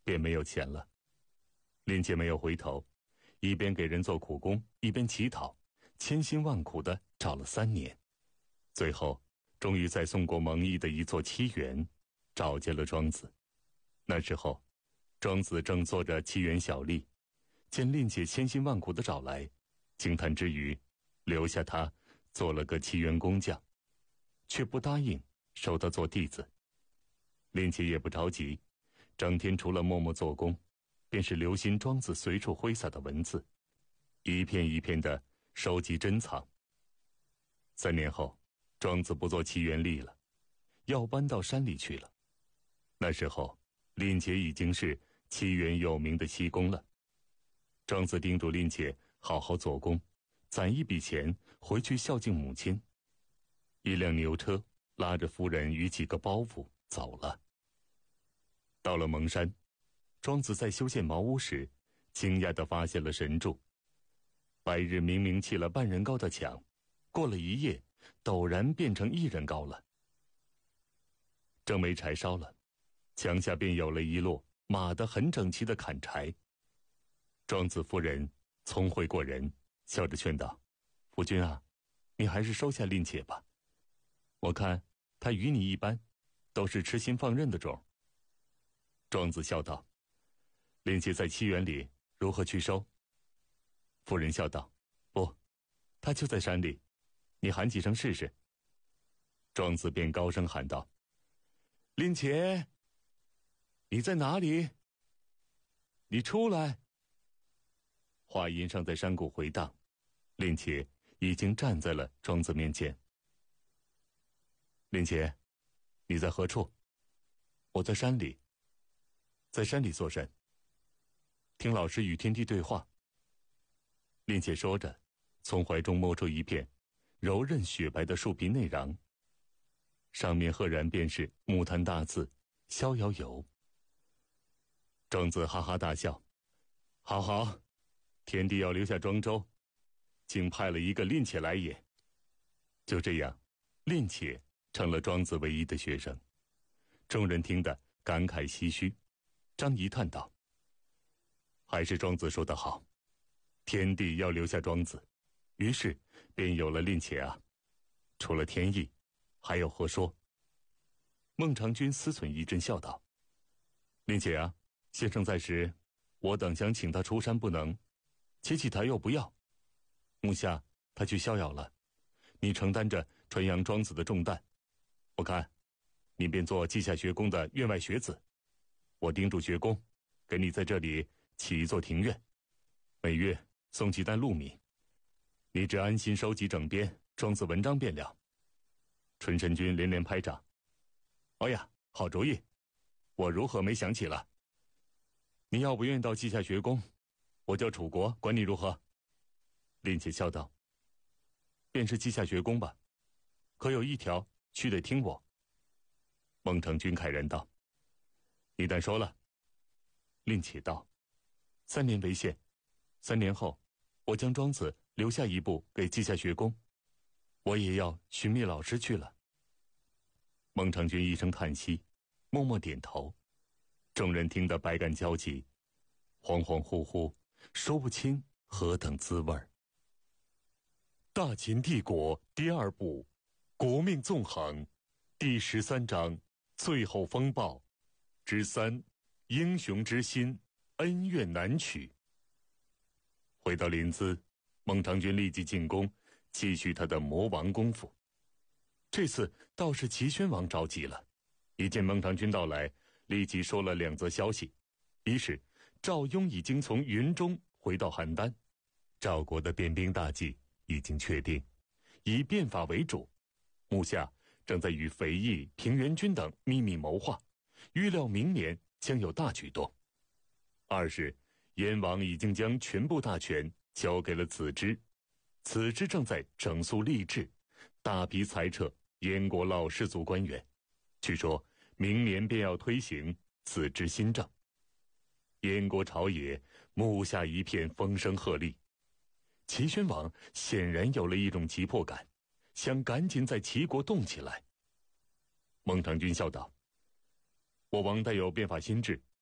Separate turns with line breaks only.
便没有钱了。令姐没有回头，一边给人做苦工，一边乞讨，千辛万苦地找了3年，最后终于在宋国蒙邑的一座七园找见了庄子。那时候庄子正做着七园小吏，见令姐千辛万苦地找来，惊叹之余留下他做了个七园工匠，却不答应收他做弟子。令姐也不着急，整天除了默默做工，便是留心庄子随处挥洒的文字，一片一片地收集珍藏。3年后，庄子不做七园吏了，要搬到山里去了。那时候令姐已经是七园有名的西工了。庄子叮嘱令姐好好做工，攒一笔钱回去孝敬母亲。一辆牛车拉着夫人与几个包袱走了。到了蒙山，庄子在修建茅屋时，惊讶地发现了神助。白日明明砌了半人高的墙，过了一夜，陡然变成1人高了。正没柴烧了，墙下便有了一摞码得很整齐的砍柴。庄子夫人聪慧过人，笑着劝道：“夫君啊，你还是收下令姐吧。我看她与你一般，都是痴心放任的种。”庄子笑道：“令姐在七园里，如何去收？”夫人笑道：“不，她就在山里，你喊几声试试。”庄子便高声喊道：“令姐，你在哪里？你出来！”话音尚在山谷回荡，令姐已经站在了庄子面前。“令姐，你在何处？”“我在山里。”“在山里做甚？”“听老师与天地对话。”令姐说着，从怀中摸出一片柔韧雪白的树皮内瓤，上面赫然便是木坛大字“逍遥游”。庄子哈哈大笑：“好好，天帝要留下庄周，竟派了一个令且来也。”就这样，令且成了庄子唯一的学生。众人听得感慨唏嘘。张仪叹道：“还是庄子说得好，天帝要留下庄子，于是便有了令且啊。除了天意，还有何说？”孟尝君思忖一阵，笑道：“令且啊，先生在时，我等想请他出山不能，且起他又不要。目下他去逍遥了，你承担着传扬庄子的重担。我看你便做稷下学宫的院外学子，我叮嘱学宫，给你在这里起一座庭院，每月送几担禄米，你只安心收集整编庄子文章便了。”春申君连连拍掌：“哦呀，好主意！我如何没想起了？你要不愿意到稷下学宫，我叫楚国管你如何？”令且笑道：“便是稷下学宫吧，可有一条须得听我。”孟尝君慨然道：“你但说了。”令且道：“3年为限，3年后，我将庄子留下一部给稷下学宫，我也要寻觅老师去了。”孟尝君一声叹息，默默点头。众人听得百感交集，恍恍惚惚，说不清何等滋味儿。大秦帝国第2部，国命纵横，第13章，最后风暴之3，英雄之心，恩怨难取。回到临淄，孟尝君立即进宫，继续他的魔王功夫。这次倒是齐宣王着急了，一见孟尝君到来，立即说了2则消息：一是赵雍已经从云中回到邯郸，赵国的变兵大计已经确定，以变法为主，目下正在与肥义、平原君等秘密谋划，预料明年将有大举动。二是燕王已经将全部大权交给了子之，此之正在整肃吏治，大批裁撤燕国老氏族官员，据说明年便要推行子之新政。燕国朝野目下一片风声鹤唳，齐宣王显然有了一种急迫感，想赶紧在齐国动起来。孟尝君笑道：“我王待有变法新制，